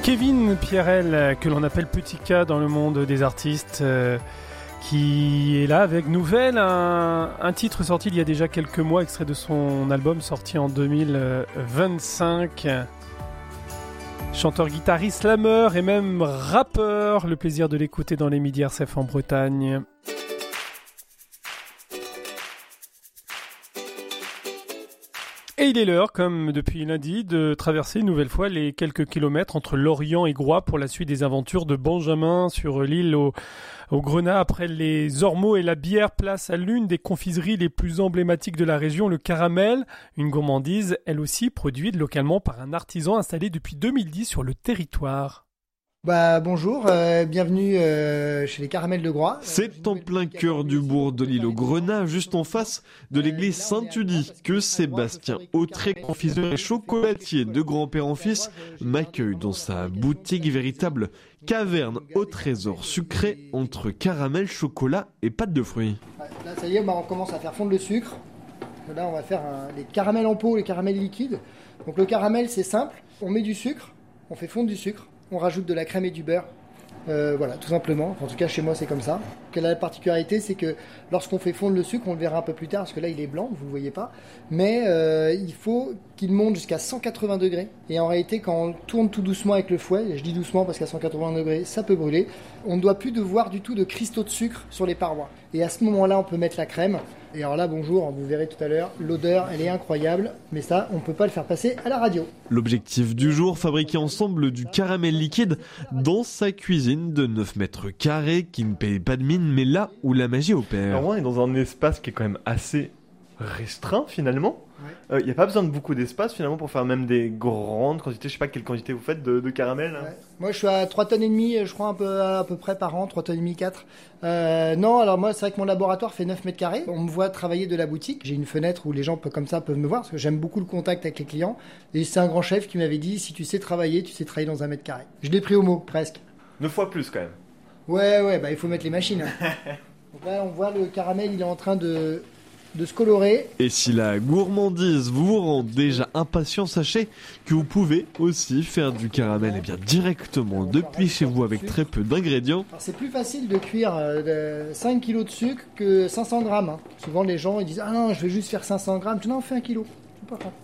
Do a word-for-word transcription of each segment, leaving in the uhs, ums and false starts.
Kevin Pierrel, que l'on appelle Petit K dans le monde des artistes, euh, qui est là avec Nouvelle, un, un titre sorti il y a déjà quelques mois, extrait de son album sorti en deux mille vingt-cinq. Chanteur, guitariste, slameur et même rappeur, le plaisir de l'écouter dans les Midi R C F en Bretagne. Et il est l'heure, comme depuis lundi, de traverser une nouvelle fois les quelques kilomètres entre Lorient et Groix pour la suite des aventures de Benjamin sur l'île au, au Grenat. Après les ormeaux et la bière, place à l'une des confiseries les plus emblématiques de la région, le caramel, une gourmandise, elle aussi produite localement par un artisan installé depuis deux mille dix sur le territoire. Bah bonjour, euh, bienvenue euh, chez les Caramels de Groix. C'est en plein cœur du bourg de l'île au Grenat, juste en face de l'église Saint-Udi, que Sébastien Autré, confiseur et chocolatier de grand-père en fils, m'accueille dans sa boutique, véritable caverne au trésor sucré entre caramel, chocolat et pâte de fruits. Là ça y est, bah, on commence à faire fondre le sucre. Là on va faire un, les caramels en pot, les caramels liquides. Donc le caramel c'est simple, on met du sucre, on fait fondre du sucre. On rajoute de la crème et du beurre, euh, voilà, tout simplement. En tout cas, chez moi, c'est comme ça. Quelle est la particularité, c'est que lorsqu'on fait fondre le sucre, on le verra un peu plus tard, parce que là, il est blanc, vous ne le voyez pas. Mais euh, il faut qu'il monte jusqu'à cent quatre-vingts degrés. Et en réalité, quand on tourne tout doucement avec le fouet, et je dis doucement parce qu'à cent quatre-vingts degrés, ça peut brûler, on ne doit plus de voir du tout de cristaux de sucre sur les parois. Et à ce moment-là, on peut mettre la crème. Et alors là, bonjour, vous verrez tout à l'heure, l'odeur, elle est incroyable, mais ça, on ne peut pas le faire passer à la radio. L'objectif du jour, fabriquer ensemble du caramel liquide dans sa cuisine de neuf mètres carrés qui ne paye pas de mine, mais là où la magie opère. Alors on est dans un espace qui est quand même assez restreint finalement. Il ouais. n'y euh, a pas besoin de beaucoup d'espace finalement pour faire même des grandes quantités. Je sais pas quelle quantité vous faites de, de caramel. Ouais. Moi je suis à trois tonnes et demie, je crois un peu, à peu près par an, trois tonnes et demie, quatre. Euh, non, alors moi c'est vrai que mon laboratoire fait neuf mètres carrés. On me voit travailler de la boutique. J'ai une fenêtre où les gens peuvent, comme ça peuvent me voir parce que j'aime beaucoup le contact avec les clients. Et c'est un grand chef qui m'avait dit si tu sais travailler, tu sais travailler dans un mètre carré. Je l'ai pris au mot presque. Neuf fois plus quand même. Ouais ouais, bah il faut mettre les machines. Hein. Donc là on voit le caramel, il est en train de de se colorer. Et si la gourmandise vous rend déjà impatient, sachez que vous pouvez aussi faire du caramel et bien directement depuis chez vous avec très peu d'ingrédients. Alors c'est plus facile de cuire euh, cinq kilos de sucre que cinq cents grammes. Hein. Souvent les gens ils disent ah non je vais juste faire cinq cents grammes. Je dis non fais un kilo. C'est pas grave.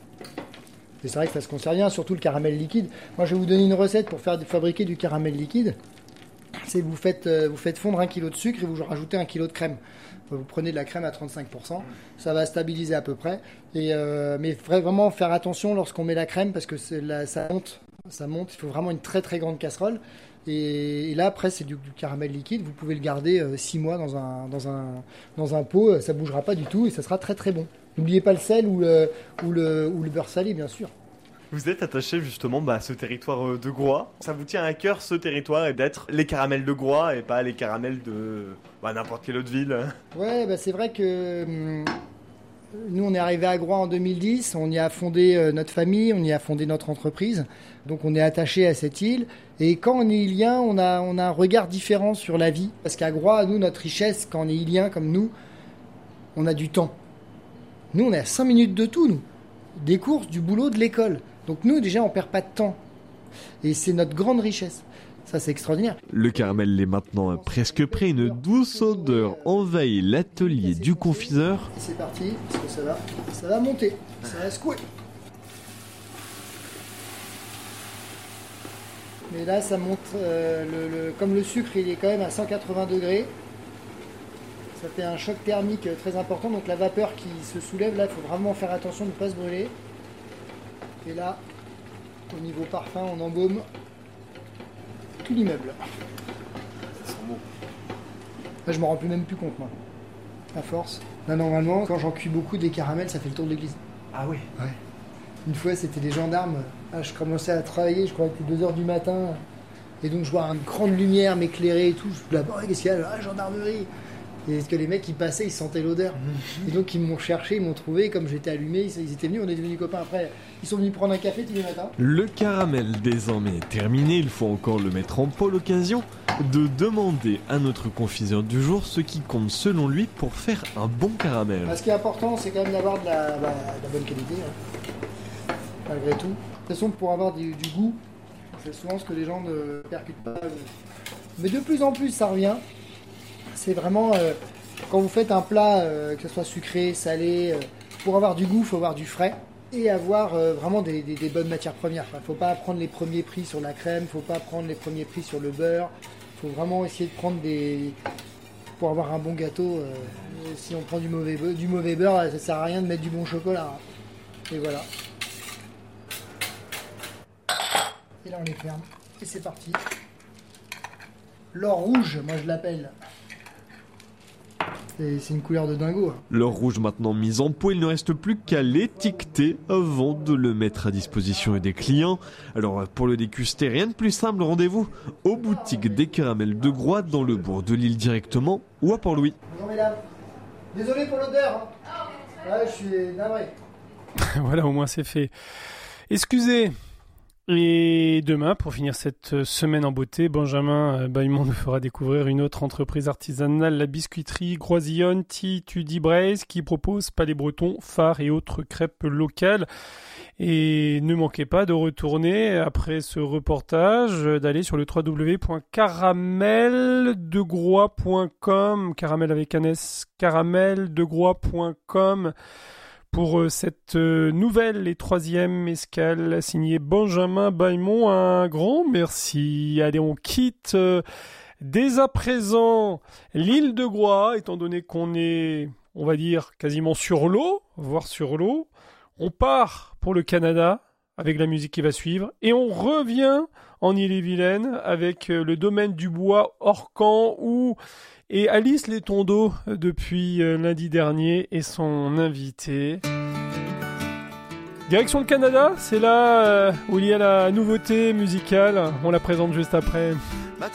Et c'est vrai que ça se conserve bien, surtout le caramel liquide. Moi je vais vous donner une recette pour faire fabriquer du caramel liquide. C'est vous faites euh, vous faites fondre un kilo de sucre et vous rajoutez un kilo de crème. Vous prenez de la crème à trente-cinq pour cent, ça va stabiliser à peu près. Et euh, mais vraiment faire attention lorsqu'on met la crème parce que c'est la, ça monte, ça monte. Il faut vraiment une très très grande casserole. Et, et là après c'est du, du caramel liquide. Vous pouvez le garder six mois dans un dans un dans un pot, ça bougera pas du tout et ça sera très très bon. N'oubliez pas le sel ou le ou le ou le beurre salé bien sûr. Vous êtes attaché justement bah, à ce territoire de Groix. Ça vous tient à cœur ce territoire et d'être les caramels de Groix et pas les caramels de bah, n'importe quelle autre ville. Ouais, bah, c'est vrai que hum, nous on est arrivé à Groix en deux mille dix, on y a fondé euh, notre famille, on y a fondé notre entreprise. Donc on est attaché à cette île. Et quand on est ilien, on a, on a un regard différent sur la vie. Parce qu'à Groix, nous, notre richesse, quand on est ilien comme nous, on a du temps. Nous, on est à cinq minutes de tout, nous. Des courses, du boulot, de l'école. Donc nous, déjà, on perd pas de temps. Et c'est notre grande richesse. Ça, c'est extraordinaire. Le caramel est maintenant presque prêt. Une douce odeur envahit l'atelier du confiseur. Et c'est parti, parce que ça va, ça va monter. Ça va secouer. Mais là, ça monte, euh, le, le, comme le sucre, il est quand même à cent quatre-vingts degrés. Ça fait un choc thermique très important. Donc la vapeur qui se soulève, là, il faut vraiment faire attention de ne pas se brûler. Et là, au niveau parfum, on embaume tout l'immeuble. Ça sent bon. Là, je me rends plus même plus compte, moi. À force. Là, normalement, quand j'en cuis beaucoup des caramels, ça fait le tour de l'église. Ah oui. Ouais. Une fois, c'était des gendarmes. Ah, je commençais à travailler, je crois que c'était deux heures du matin. Et donc, je vois une grande lumière m'éclairer et tout. Je suis là-bas, qu'est-ce qu'il y a? Ah, gendarmerie. Et parce que les mecs, ils passaient, ils sentaient l'odeur. Et donc, ils m'ont cherché, ils m'ont trouvé. Comme j'étais allumé, ils étaient venus, on est devenus copains après. Ils sont venus prendre un café tous les matins. Le caramel désormais est terminé. Il faut encore le mettre en pot. L'occasion de demander à notre confiseur du jour ce qui compte selon lui pour faire un bon caramel. Ce qui est important, c'est quand même d'avoir de la, bah, de la bonne qualité. Hein. Malgré tout. De toute façon, pour avoir du, du goût, il C'est souvent ce que les gens ne percutent pas. Mais de plus en plus, ça revient. C'est vraiment euh, quand vous faites un plat, euh, que ce soit sucré, salé, euh, pour avoir du goût, il faut avoir du frais et avoir euh, vraiment des, des, des bonnes matières premières. Il ne faut pas prendre les premiers prix sur la crème, il ne faut pas prendre les premiers prix sur le beurre. Il faut vraiment essayer de prendre des... Pour avoir un bon gâteau, euh, si on prend du mauvais, beurre, du mauvais beurre, ça ne sert à rien de mettre du bon chocolat. Et voilà. Et là on les ferme. Et c'est parti. L'or rouge, moi je l'appelle. C'est, c'est une couleur de dingo. Hein. L'or rouge maintenant mis en pot, il ne reste plus qu'à l'étiqueter avant de le mettre à disposition des clients. Alors pour le déguster, rien de plus simple, rendez-vous aux boutiques des Caramels de Groix dans le bourg de Lille directement ou à Port-Louis. Bonjour mesdames. Désolé pour l'odeur. Hein. Ouais, je suis navré. Voilà, au moins c'est fait. Excusez. Et demain, pour finir cette semaine en beauté, Benjamin Baillemont nous fera découvrir une autre entreprise artisanale, la biscuiterie Groisillonne Titudy Braise, qui propose palais breton, phares et autres crêpes locales. Et ne manquez pas de retourner, après ce reportage, d'aller sur le w w w point caramel de groix point com, caramel avec un S, caramel de groix point com, pour cette nouvelle et troisième escale signée Benjamin Baillemont. Un grand merci. Allez, on quitte dès à présent l'île de Groix, étant donné qu'on est, on va dire, quasiment sur l'eau, voire sur l'eau. On part pour le Canada avec la musique qui va suivre et on revient en Ille-et-Vilaine avec le domaine du bois Orcan où et Alice Létondo, depuis euh, lundi dernier, est son invitée. Direction le Canada, c'est là euh, où il y a la nouveauté musicale. On la présente juste après.